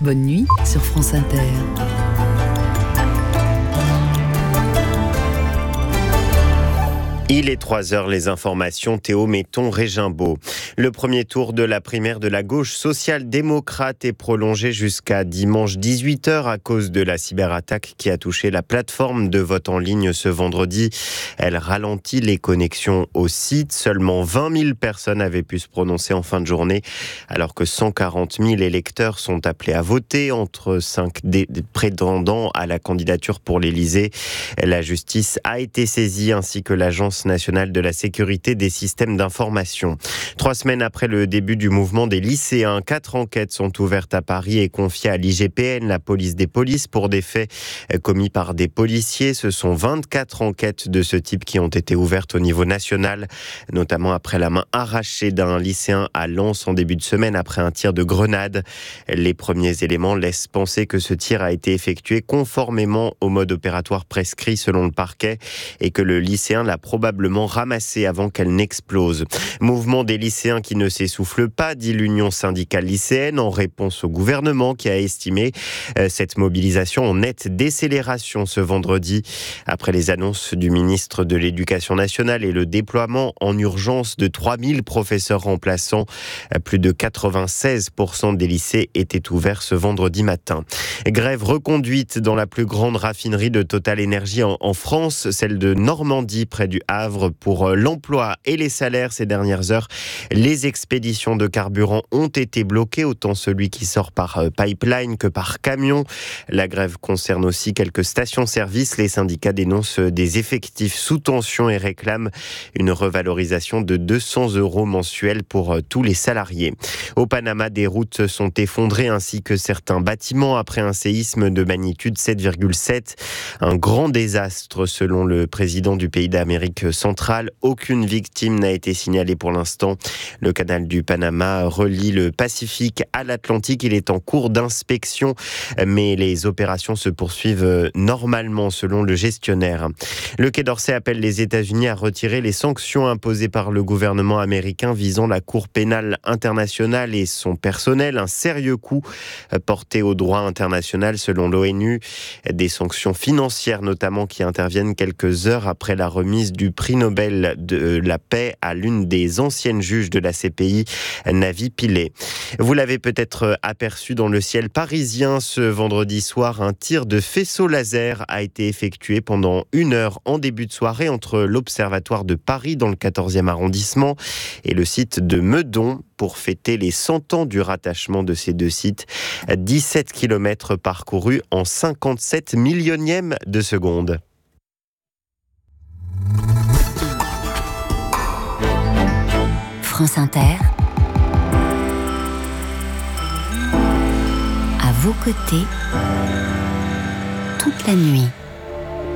Bonne nuit sur France Inter. Il est 3h, les informations, Théo Metton-Régimbaud. Le premier tour de la primaire de la gauche social-démocrate est prolongé jusqu'à dimanche 18h à cause de la cyberattaque qui a touché la plateforme de vote en ligne ce vendredi. Elle ralentit les connexions au site. Seulement 20 000 personnes avaient pu se prononcer en fin de journée, alors que 140 000 électeurs sont appelés à voter entre 5 prétendants à la candidature pour l'Élysée. La justice a été saisie ainsi que l'Agence nationale de la sécurité des systèmes d'information. 3 semaines après le début du mouvement des lycéens, 4 enquêtes sont ouvertes à Paris et confiées à l'IGPN, la police des polices, pour des faits commis par des policiers. Ce sont 24 enquêtes de ce type qui ont été ouvertes au niveau national, notamment après la main arrachée d'un lycéen à Lens en début de semaine après un tir de grenade. Les premiers éléments laissent penser que ce tir a été effectué conformément au mode opératoire prescrit selon le parquet et que le lycéen l'a probablement ramassée avant qu'elle n'explose. Mouvement des lycéens qui ne s'essouffle pas, dit l'Union syndicale lycéenne, en réponse au gouvernement qui a estimé cette mobilisation en nette décélération ce vendredi. Après les annonces du ministre de l'Éducation nationale et le déploiement en urgence de 3000 professeurs remplaçants, plus de 96% des lycées étaient ouverts ce vendredi matin. Grève reconduite dans la plus grande raffinerie de Total Énergie en France, celle de Normandie près du Havre, pour l'emploi et les salaires ces dernières heures. Les expéditions de carburant ont été bloquées, autant celui qui sort par pipeline que par camion. La grève concerne aussi quelques stations-service. Les syndicats dénoncent des effectifs sous tension et réclament une revalorisation de 200 € mensuels pour tous les salariés. Au Panama, des routes sont effondrées ainsi que certains bâtiments après un séisme de magnitude 7,7. Un grand désastre selon le président du pays d'Amérique centrale. Aucune victime n'a été signalée pour l'instant. Le canal du Panama relie le Pacifique à l'Atlantique. Il est en cours d'inspection, mais les opérations se poursuivent normalement selon le gestionnaire. Le Quai d'Orsay appelle les États-Unis à retirer les sanctions imposées par le gouvernement américain visant la Cour pénale internationale et son personnel. Un sérieux coup porté au droit international selon l'ONU. Des sanctions financières notamment qui interviennent quelques heures après la remise du prix Nobel de la paix à l'une des anciennes juges de la CPI, Navi Pillay. Vous l'avez peut-être aperçu dans le ciel parisien ce vendredi soir, un tir de faisceau laser a été effectué pendant 1 heure en début de soirée entre l'Observatoire de Paris dans le 14e arrondissement et le site de Meudon pour fêter les 100 ans du rattachement de ces deux sites. 17 km parcourus en 57 millionièmes de seconde. France Inter, à vos côtés, toute la nuit.